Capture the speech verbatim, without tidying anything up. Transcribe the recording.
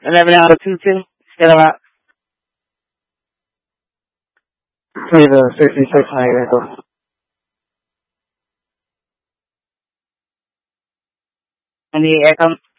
Eleven out of two two. Still about three to sixty six hundred. And the echo.